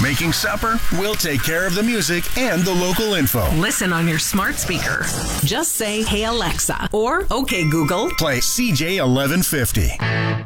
Making supper? We'll take care of the music and the local info. Listen on your smart speaker. Just say, "Hey Alexa," or "Okay Google." Play CJ 1150.